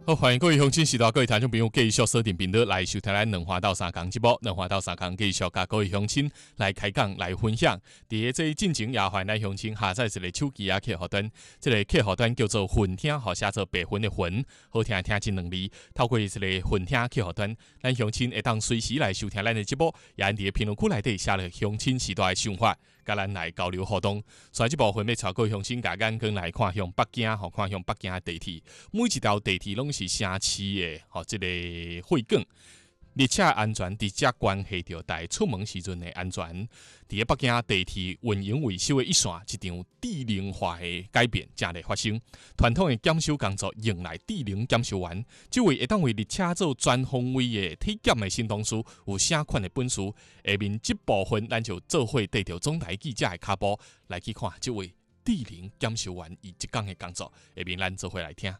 好，欢迎各位乡亲、时代各位听众朋友继续锁定频道来收听咱两花到三讲节目。两花到三讲继续甲各位乡亲来开讲、来分享。伫这进前也欢迎咱乡亲下载一个手机啊客户端，这个客户端叫做“混听”，或写做“白混”的“混”，好听听真两字。透过这个“混听”客户端，咱乡亲会当随时来收听咱的节目，也按伫评论区内底写了乡亲时代的想法，甲咱来交流互动。所以这部分要超过乡亲甲眼光来看向北京，吼看向北京的地铁，每一条地铁拢是城市的这个会馆，列车安全直接关系到大家出门时阵的安全。伫北京地铁运营维修的一线，一场智能化的改变正在发生。传统的检修工作迎来智能检修员，这位会当为列车做全方位的体检的新同事，有啥款的本事？下面这部分，咱就做伙带着总台记者的脚步来去看这位智能检修员伊一天的工作。下面咱做伙来听。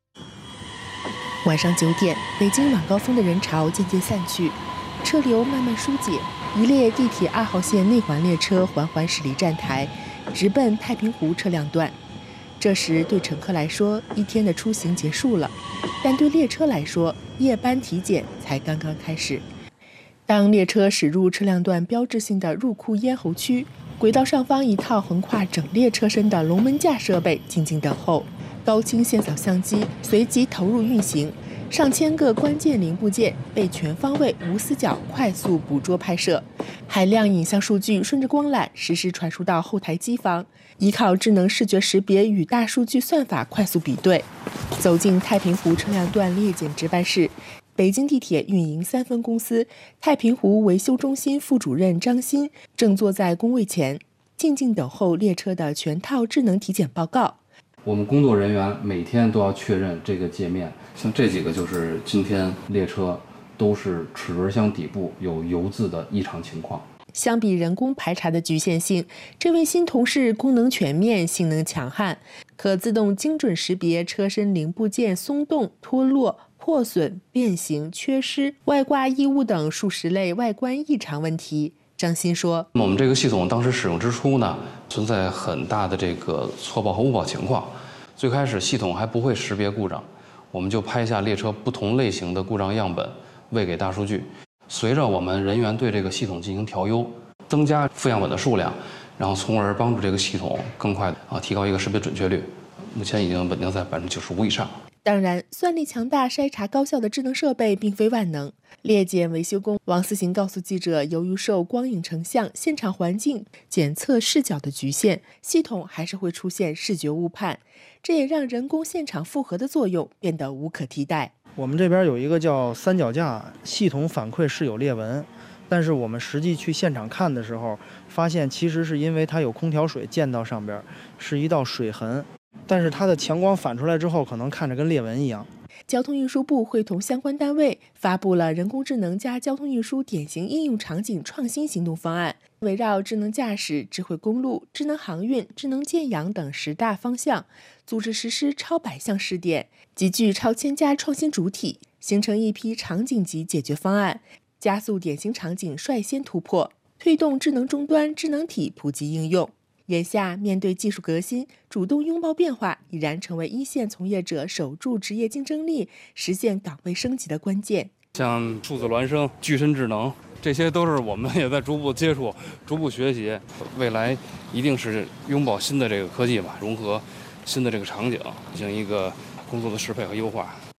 晚上9点，北京晚高峰的人潮渐渐散去，车流慢慢疏解。一列地铁2号线内环列车缓缓驶离站台，直奔太平湖车辆段。这时，对乘客来说，一天的出行结束了；但对列车来说，夜班体检才刚刚开始。当列车驶入车辆段标志性的入库咽喉区，轨道上方一套横跨整列车身的龙门架设备静静等候。高清线扫相机随即投入运行，上千个关键零部件被全方位无死角快速捕捉拍摄，海量影像数据顺着光缆实时传输到后台机房，依靠智能视觉识别与大数据算法快速比对。走进太平湖车辆段列检值班室，北京地铁运营3分公司太平湖维修中心副主任张鑫正坐在工位前，静静等候列车的全套智能体检报告。 我们工作人员每天都要确认这个界面，像这几个就是今天列车都是齿轮箱底部有油渍的异常情况。 相比人工排查的局限性，这位新同事功能全面、性能强悍，可自动精准识别车身零部件松动、脱落、破损、变形、缺失、外挂异物等数十类外观异常问题。张鑫说：“ 我们这个系统当时使用之初呢，存在很大的这个错报和误报情况。最开始系统还不会识别故障，我们就拍下列车不同类型的故障样本，喂给大数据。随着我们人员对这个系统进行调优，增加负样本的数量，然后从而帮助这个系统更快提高一个识别准确率。目前已经稳定在95%以上。” 当然，算力强大、筛查高效的智能设备并非万能。列检维修工王思行告诉记者，由于受光影成像、现场环境检测视角的局限，系统还是会出现视觉误判，这也让人工现场复核的作用变得无可替代。 我们这边有一个叫三脚架，系统反馈是有裂纹，但是我们实际去现场看的时候，发现其实是因为它有空调水溅到上边，是一道水痕。但是它的强光反出来之后，可能看着跟裂纹一样。 交通运输部会同相关单位发布了人工智能加交通运输典型应用场景创新行动方案，围绕智能驾驶、智慧公路、智能航运、智能建氧等10大方向，组织实施超100项试点，集聚超1000家创新主体，形成一批场景级解决方案，加速典型场景率先突破，推动智能终端、智能体普及应用。眼下，面对技术革新，主动拥抱变化，已然成为一线从业者守住职业竞争力、实现岗位升级的关键。 像数字孪生、具身智能，这些都是我们也在逐步接触、逐步学习。未来一定是拥抱新的这个科技嘛，融合新的这个场景，进行一个工作的适配和优化。